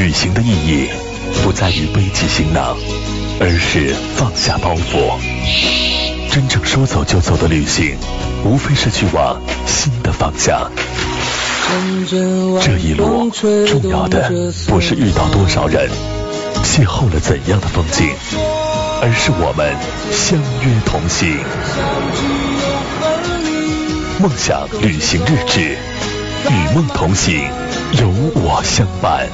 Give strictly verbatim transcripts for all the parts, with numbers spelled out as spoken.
旅行的意义不在于背起行囊，而是放下包袱。真正说走就走的旅行，无非是去往新的方向。这一路重要的不是遇到多少人，邂逅了怎样的风景，而是我们相约同行。梦想旅行日志，与梦同行，有我相伴。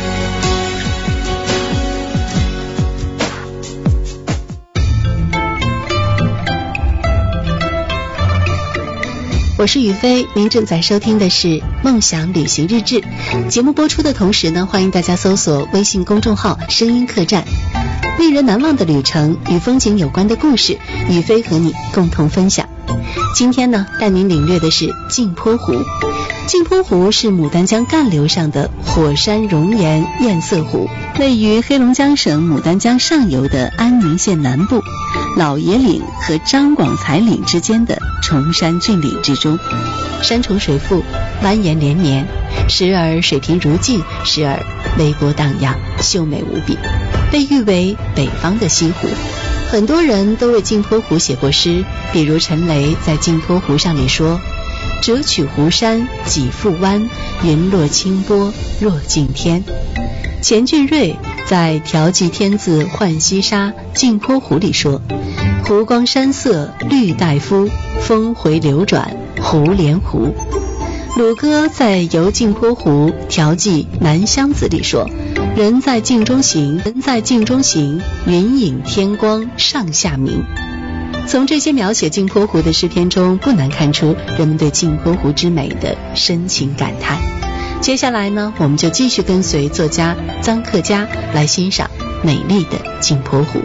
我是雨飞，您正在收听的是梦想旅行日志。节目播出的同时呢，欢迎大家搜索微信公众号声音客栈。令人难忘的旅程，与风景有关的故事，雨飞和你共同分享。今天呢，带您领略的是镜泊湖。镜泊湖是牡丹江干流上的火山熔岩堰塞湖，位于黑龙江省牡丹江上游的安宁县南部老爷岭和张广才岭之间的崇山峻岭之中。山重水复，蜿蜒连绵，时而水平如镜，时而微波荡漾，秀美无比，被誉为北方的西湖。很多人都为镜泊湖写过诗，比如陈雷在镜泊湖上里说：折取湖山几复弯，云落清波若镜天。钱俊瑞在调剂天字浣溪沙镜泊湖里说：湖光山色绿带肤，峰回流转湖连湖。鲁歌在游镜泊湖调剂南乡子里说：人在镜中行，人在镜中行，云影天光上下明。从这些描写镜泊湖的诗篇中，不难看出人们对镜泊湖之美的深情感叹。接下来呢，我们就继续跟随作家臧克家来欣赏美丽的镜泊湖。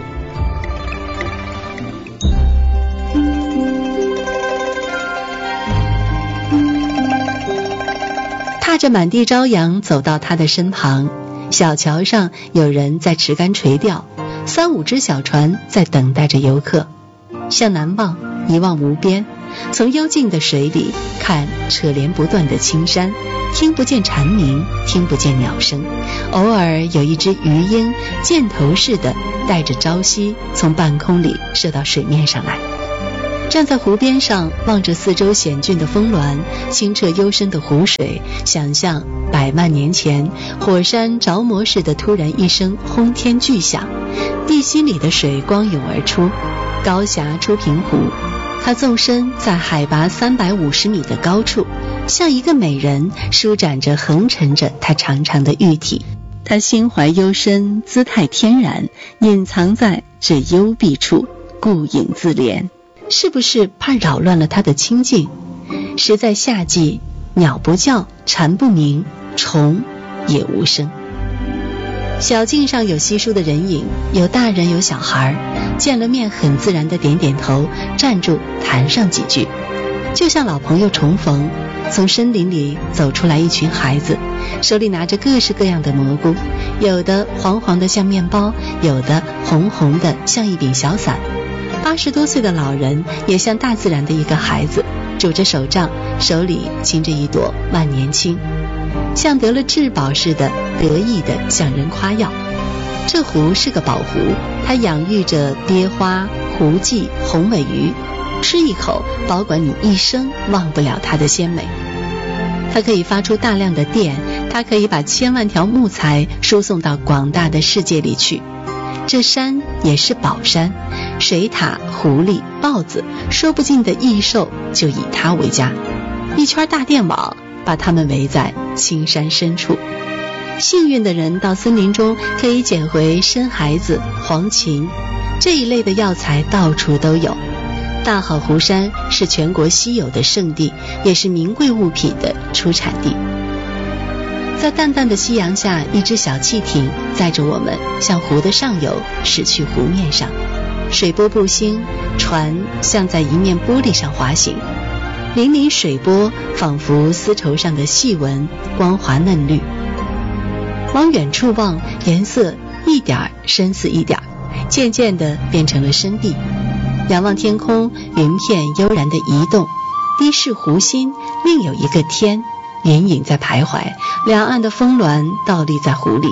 踏着满地朝阳走到他的身旁，小桥上有人在持竿垂钓，三五只小船在等待着游客。向南望，一望无边，从幽静的水里看扯连不断的青山，听不见蝉鸣，听不见鸟声，偶尔有一只鱼鹰箭头似的带着朝夕从半空里射到水面上来。站在湖边上，望着四周险峻的峰峦，清澈幽深的湖水，想象百万年前火山着魔似的突然一声轰天巨响，地心里的水光涌而出，高峡出平湖。它纵身在海拔三百五十米的高处，像一个美人舒展着横陈着它长长的玉体。它心怀幽深，姿态天然，隐藏在这幽闭处，顾影自怜。是不是怕扰乱了它的清静？实在夏季，鸟不叫，蝉不鸣，虫也无声。小径上有稀疏的人影，有大人有小孩，见了面很自然的点点头，站住谈上几句，就像老朋友重逢。从森林里走出来一群孩子，手里拿着各式各样的蘑菇，有的黄黄的像面包，有的红红的像一柄小伞。八十多岁的老人也像大自然的一个孩子，拄着手杖，手里擎着一朵万年青，像得了至宝似的，得意的向人夸耀。这湖是个宝湖，它养育着鳖花、湖鲫、红尾鱼，吃一口保管你一生忘不了它的鲜美。它可以发出大量的电，它可以把千万条木材输送到广大的世界里去。这山也是宝山，水獭、狐狸、豹子，说不尽的异兽就以它为家，一圈大电网把它们围在青山深处。幸运的人到森林中可以捡回深孩子、黄芩，这一类的药材到处都有。大好湖山是全国稀有的圣地，也是名贵物品的出产地。在淡淡的夕阳下，一只小汽艇载着我们向湖的上游驶去湖面上，水波不兴，船像在一面玻璃上滑行，粼粼水波仿佛丝绸上的细纹，光滑嫩绿。往远处望，颜色一点深似一点，渐渐地变成了深碧。仰望天空，云片悠然地移动，低视湖心，另有一个天，云影在徘徊，两岸的峰峦倒立在湖里，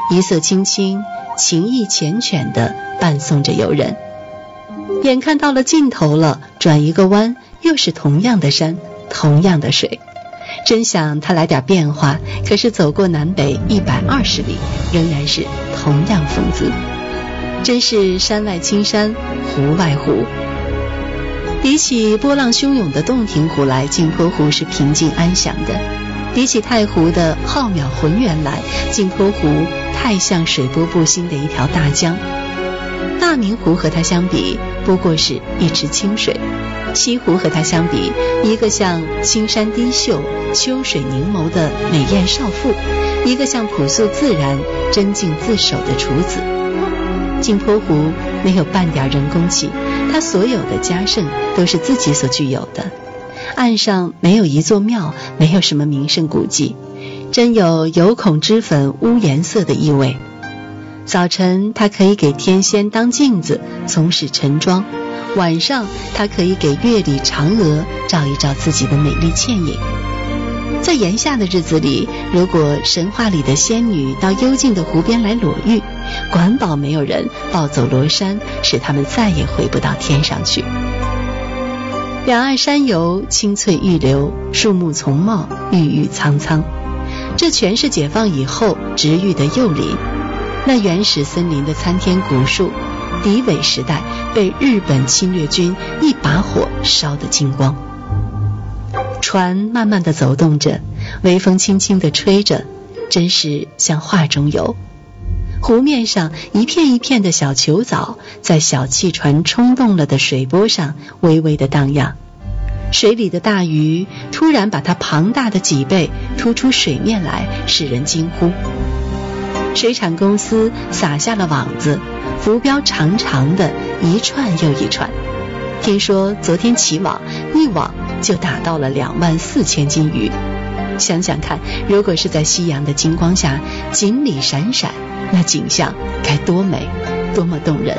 一色轻轻，情意缱绻地伴送着游人。眼看到了尽头了，转一个弯，又是同样的山，同样的水。真想他来点变化，可是走过南北一百二十里，仍然是同样风姿。真是山外青山，湖外湖。比起波浪汹涌的洞庭湖来，镜泊湖是平静安详的；比起太湖的浩渺浑圆来，镜泊湖太像水波不兴的一条大江。大明湖和它相比，不过是一池清水；西湖和它相比，一个像青山低秀、秋水凝眸的美艳少妇，一个像朴素自然、真静自守的处子。镜泊湖没有半点人工气，它所有的佳胜都是自己所具有的。岸上没有一座庙，没有什么名胜古迹，真有有孔脂粉污颜色的意味。早晨它可以给天仙当镜子，从始晨妆；晚上它可以给月里嫦娥照一照自己的美丽倩影。在炎夏的日子里，如果神话里的仙女到幽静的湖边来裸浴，管保没有人抱走罗衫，使他们再也回不到天上去。两岸山游，青翠欲流，树木丛茂，郁郁苍苍。这全是解放以后植育的幼林。那原始森林的参天古树，敌伪时代被日本侵略军一把火烧得精光。船慢慢地走动着，微风轻轻地吹着，真是像画中游。湖面上一片一片的小球藻，在小汽船冲动了的水波上微微地荡漾。水里的大鱼突然把它庞大的脊背突出水面来，使人惊呼。水产公司撒下了网子，浮标长长的，一串又一串。听说昨天起网，一网就打到了两万四千斤鱼。想想看，如果是在夕阳的金光下，锦鲤闪闪，那景象该多美，多么动人。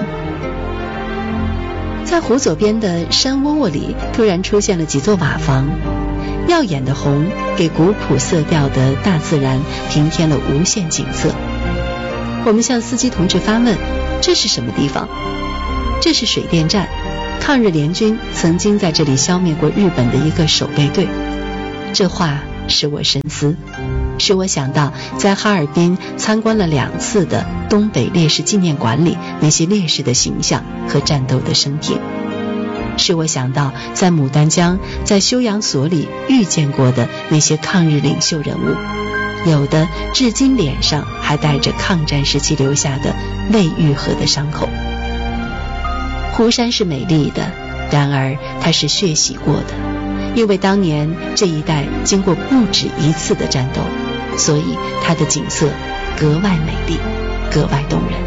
在湖左边的山窝窝里，突然出现了几座瓦房，耀眼的红给古朴色调的大自然平添了无限景色。我们向司机同志发问，这是什么地方？这是水电站，抗日联军曾经在这里消灭过日本的一个守备队。这话使我深思，使我想到在哈尔滨参观了两次的东北烈士纪念馆里那些烈士的形象和战斗的生平，使我想到在牡丹江在休养所里遇见过的那些抗日领袖人物，有的至今脸上还带着抗战时期留下的未愈合的伤口。湖山是美丽的，然而它是血洗过的，因为当年这一带经过不止一次的战斗，所以它的景色格外美丽，格外动人。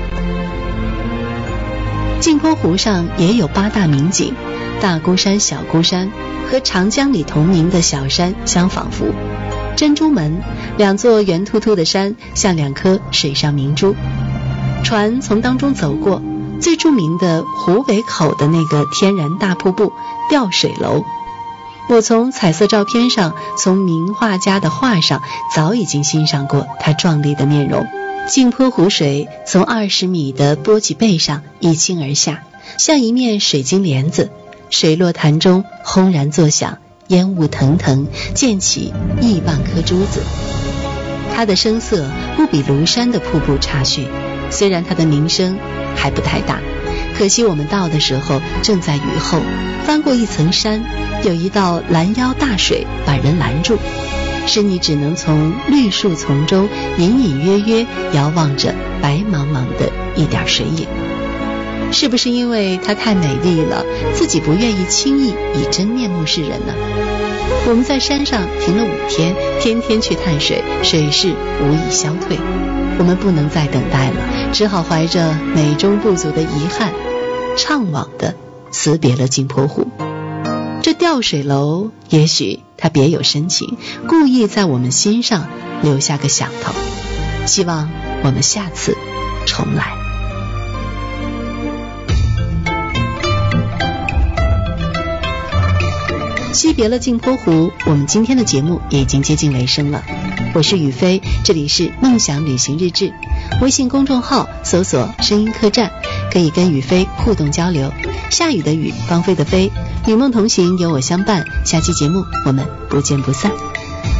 镜泊湖上也有八大名景，大孤山、小孤山和长江里同名的小山相仿佛。珍珠门，两座圆秃秃的山像两颗水上明珠，船从当中走过。最著名的湖尾口的那个天然大瀑布吊水楼，我从彩色照片上，从名画家的画上早已经欣赏过它壮丽的面容。镜泊湖水从二十米的波脊背上一倾而下，像一面水晶帘子，水落潭中轰然作响，烟雾腾腾，溅起亿万颗珠子。它的声色不比庐山的瀑布差许，虽然它的名声还不太大，可惜我们到的时候正在雨后，翻过一层山，有一道拦腰大水把人拦住，使你只能从绿树丛中隐隐约约遥望着白茫茫的一点水影。是不是因为它太美丽了，自己不愿意轻易以真面目示人呢？我们在山上停了五天，天天去探水，水势无以消退。我们不能再等待了，只好怀着美中不足的遗憾，怅惘地辞别了镜泊湖。这吊水楼，也许它别有深情，故意在我们心上留下个响头，希望我们下次重来。惜别了镜泊湖，我们今天的节目也已经接近尾声了。我是雨飞，这里是梦想旅行日志。 微信公众号搜索声音客栈，可以跟雨飞互动交流。下雨的雨，芳菲的菲，与梦同行，有我相伴。下期节目我们不见不散。